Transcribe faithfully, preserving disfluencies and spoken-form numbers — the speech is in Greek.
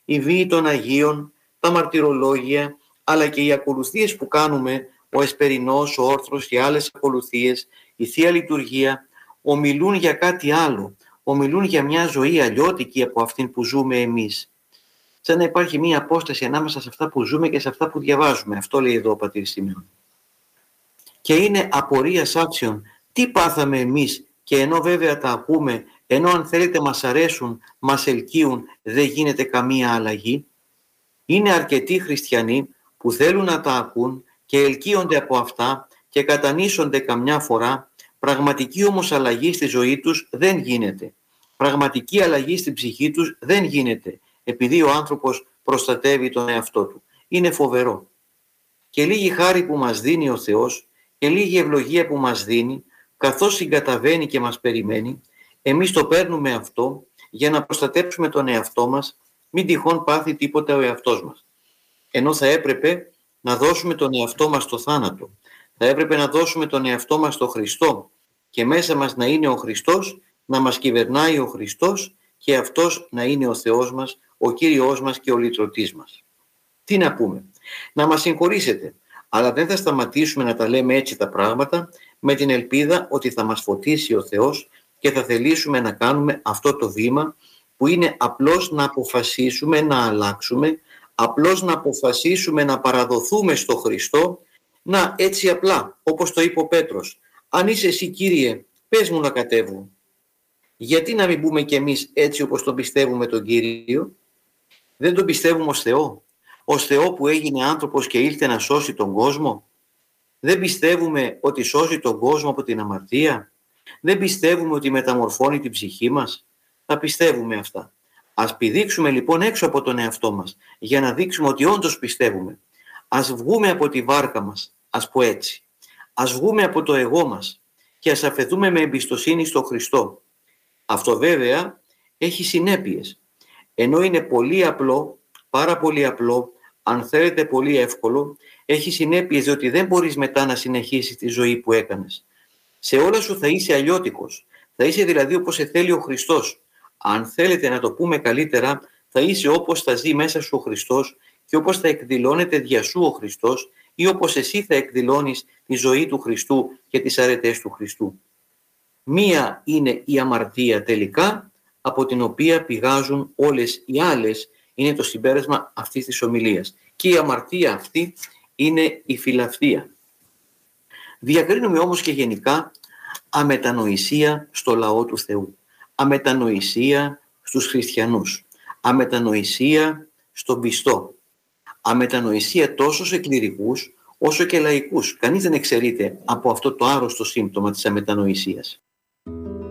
η βίη των Αγίων, τα μαρτυρολόγια, αλλά και οι ακολουθίες που κάνουμε, ο Εσπερινός, ο Όρθρος και άλλες ακολουθίες, η Θεία Λειτουργία, ομιλούν για κάτι άλλο. Ομιλούν για μια ζωή αλλιώτικη από αυτήν που ζούμε εμείς. Σαν να υπάρχει μια απόσταση ανάμεσα σε αυτά που ζούμε και σε αυτά που διαβάζουμε. Αυτό λέει εδώ ο πατήρ Σίμεων. Και είναι απορίας άξιων. Τι πάθαμε εμείς, και ενώ βέβαια τα ακούμε, ενώ αν θέλετε μας αρέσουν, μας ελκύουν, δεν γίνεται καμία αλλαγή. Είναι αρκετοί χριστιανοί που θέλουν να τα ακούν και ελκύονται από αυτά και κατανήσονται καμιά φορά. Πραγματική όμως αλλαγή στη ζωή τους δεν γίνεται. Πραγματική αλλαγή στην ψυχή τους δεν γίνεται, επειδή ο άνθρωπος προστατεύει τον εαυτό του. Είναι φοβερό. Και λίγη χάρη που μας δίνει ο Θεός και λίγη ευλογία που μας δίνει, καθώς συγκαταβαίνει και μας περιμένει, εμείς το παίρνουμε αυτό για να προστατέψουμε τον εαυτό μας, μην τυχόν πάθει τίποτα ο εαυτός μας. Ενώ θα έπρεπε να δώσουμε τον εαυτό μας στο θάνατο. Θα έπρεπε να δώσουμε τον εαυτό μας στο Χριστό και μέσα μας να είναι ο Χριστός, να μας κυβερνάει ο Χριστός και αυτός να είναι ο Θεός μας, ο Κύριος μας και ο λυτρωτής μας. Τι να πούμε? Να μας συγχωρήσετε, αλλά δεν θα σταματήσουμε να τα λέμε έτσι τα πράγματα, με την ελπίδα ότι θα μας φωτίσει ο Θεός και θα θελήσουμε να κάνουμε αυτό το βήμα που είναι απλώς να αποφασίσουμε να αλλάξουμε, απλώς να αποφασίσουμε να παραδοθούμε στο Χριστό. Να, έτσι απλά, όπως το είπε ο Πέτρος. Αν είσαι εσύ, Κύριε, πες μου να κατέβω. Γιατί να μην πούμε κι εμείς έτσι όπως τον πιστεύουμε τον Κύριο? Δεν τον πιστεύουμε ως Θεό? Ως Θεό που έγινε άνθρωπος και ήλθε να σώσει τον κόσμο? Δεν πιστεύουμε ότι σώζει τον κόσμο από την αμαρτία? Δεν πιστεύουμε ότι μεταμορφώνει την ψυχή μας? Θα πιστεύουμε αυτά. Ας πηδήξουμε λοιπόν έξω από τον εαυτό μας για να δείξουμε ότι όντως πιστεύουμε. Ας βγούμε από τη βάρκα μας, ας πω έτσι. Ας βγούμε από το εγώ μας και ας αφαιθούμε με εμπιστοσύνη στο Χριστό. Αυτό βέβαια έχει συνέπειες. Ενώ είναι πολύ απλό, πάρα πολύ απλό, αν θέλετε πολύ εύκολο, έχει συνέπειες διότι δεν μπορείς μετά να συνεχίσεις τη ζωή που έκανες. Σε όλα σου θα είσαι αλλιώτικος. Θα είσαι δηλαδή όπως σε θέλει ο Χριστός. Αν θέλετε να το πούμε καλύτερα, θα είσαι όπως θα ζει μέσα σου ο Χριστός και όπως θα εκδηλώνεται δια σου ο Χριστός ή όπως εσύ θα εκδηλώνεις τη ζωή του Χριστού και τις αρετές του Χριστού. Μία είναι η αμαρτία τελικά, από την οποία πηγάζουν όλες οι άλλες, είναι το συμπέρασμα αυτής της ομιλίας. Και η αμαρτία αυτή είναι η φιλαυτία. Διακρίνουμε όμως και γενικά αμετανοησία στο λαό του Θεού, αμετανοησία στους χριστιανούς, αμετανοησία στον πιστό, αμετανοησία τόσο σε κληρικούς όσο και λαϊκούς. Κανείς δεν εξαιρείται από αυτό το άρρωστο σύμπτωμα της αμετανοησίας.